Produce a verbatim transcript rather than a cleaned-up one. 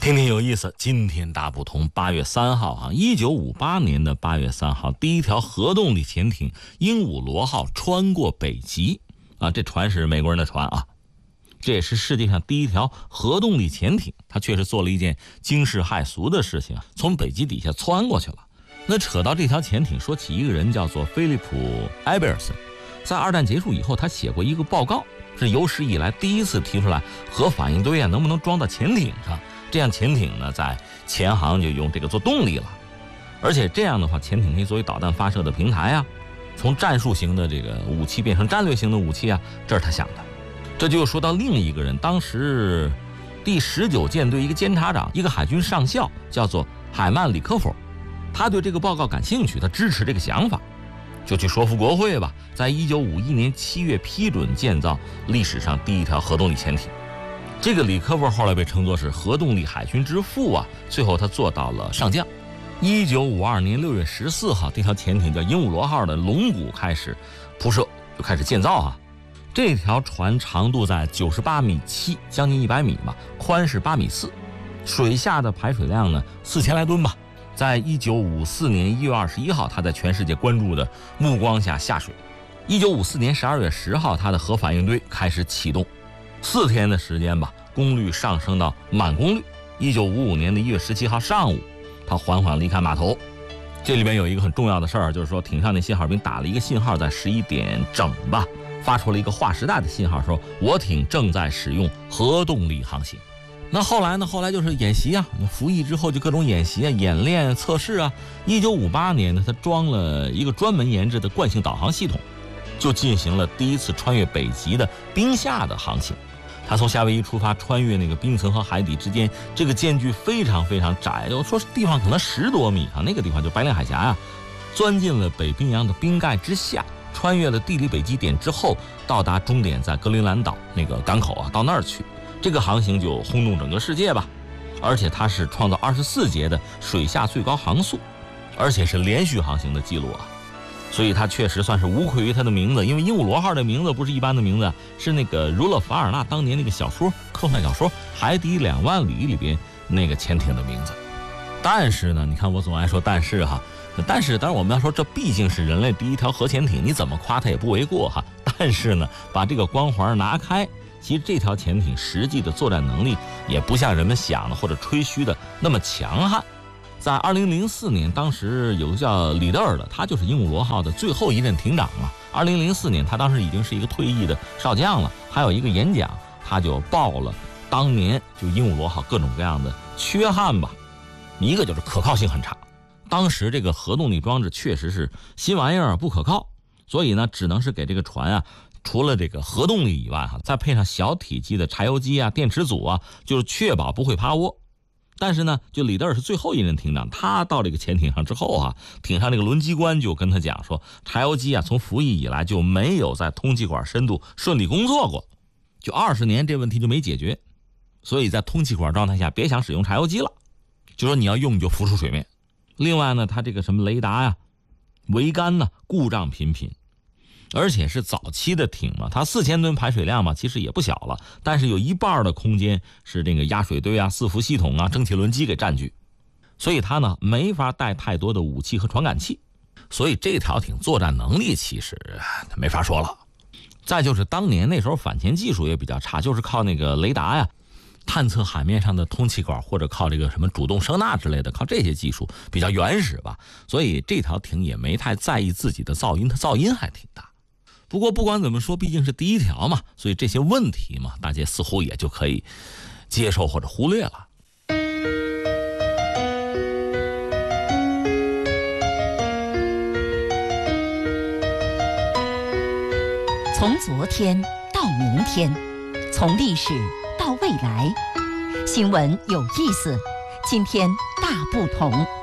听听有意思，今天大不同，八月三号啊，一九五八年的八月三号，第一条核动力潜艇鹦鹉螺号穿过北极啊，这船是美国人的船啊，这也是世界上第一条核动力潜艇，它确实做了一件惊世骇俗的事情，从北极底下窜过去了。那扯到这条潜艇，说起一个人叫做菲利普·埃贝尔森，在二战结束以后，他写过一个报告，是有史以来第一次提出来核反应堆啊能不能装到潜艇上。这样潜艇呢，在前航就用这个做动力了，而且这样的话，潜艇可以作为导弹发射的平台啊，从战术型的这个武器变成战略型的武器啊，这是他想的。这就说到另一个人，当时第十九舰队一个监察长，一个海军上校，叫做海曼·里科夫，他对这个报告感兴趣，他支持这个想法，就去说服国会吧，在一九五一年七月批准建造历史上第一条核动力潜艇。这个里科夫后来被称作是核动力海军之父啊，最后他做到了上将。一九五二年六月十四号，这条潜艇叫鹦鹉螺号的龙骨开始铺设，就开始建造啊。这条船长度在九十八米七，将近一百米嘛，宽是八米四，水下的排水量呢四千来吨吧。在一九五四年一月二十一号，它在全世界关注的目光下下水。一九五四年十二月十号，它的核反应堆开始启动。四天的时间吧，功率上升到满功率。一九五五年的一月十七号上午，它缓缓离开码头。这里面有一个很重要的事儿，就是说艇上那信号兵打了一个信号，在十一点整吧，发出了一个划时代的信号，说我艇正在使用核动力航行。那后来呢？后来就是演习啊，服役之后就各种演习啊、演练、测试啊。一九五八年呢，它装了一个专门研制的惯性导航系统，就进行了第一次穿越北极的冰下的航行。他从夏威夷出发，穿越那个冰层和海底之间，这个间距非常非常窄，我说地方可能十多米啊，那个地方就白令海峡啊，钻进了北冰洋的冰盖之下，穿越了地理北极点之后，到达终点在格陵兰岛那个港口啊，到那儿去，这个航行就轰动整个世界吧。而且它是创造二十四节的水下最高航速，而且是连续航行的记录啊。所以它确实算是无愧于它的名字，因为鹦鹉螺号的名字不是一般的名字，是那个儒勒·凡尔纳当年那个小说，科幻小说《海底两万里》里边那个潜艇的名字。但是呢，你看我总爱说但是哈，但是当然我们要说这毕竟是人类第一条核潜艇，你怎么夸它也不为过哈。但是呢，把这个光环拿开，其实这条潜艇实际的作战能力也不像人们想的或者吹嘘的那么强悍。在二零零四年，当时有个叫里德尔的，他就是鹦鹉螺号的最后一任艇长了。二零零四年，他当时已经是一个退役的少将了。还有一个演讲，他就报了当年就鹦鹉螺号各种各样的缺憾吧。一个就是可靠性很差，当时这个核动力装置确实是新玩意儿，不可靠，所以呢，只能是给这个船啊，除了这个核动力以外哈，再配上小体积的柴油机啊、电池组啊，就是确保不会趴窝。但是呢，就里德尔是最后一任艇长，他到这个潜艇上之后啊，艇上那个轮机官就跟他讲说，柴油机啊从服役以来就没有在通气管深度顺利工作过，就二十年这问题就没解决，所以在通气管状态下别想使用柴油机了，就说你要用你就浮出水面。另外呢，他这个什么雷达呀、桅杆呢故障频频。而且是早期的艇嘛，它四千吨排水量嘛，其实也不小了，但是有一半的空间是这个压水堆啊、伺服系统啊、蒸汽轮机给占据，所以它呢没法带太多的武器和传感器，所以这条艇作战能力其实没法说了。再就是当年那时候反潜技术也比较差，就是靠那个雷达呀、探测海面上的通气管，或者靠这个什么主动声呐之类的，靠这些技术比较原始吧，所以这条艇也没太在意自己的噪音，它噪音还挺大。不过不管怎么说，毕竟是第一条嘛，所以这些问题嘛，大家似乎也就可以接受或者忽略了。 从昨天到明天，从历史到未来，新闻有意思，今天大不同。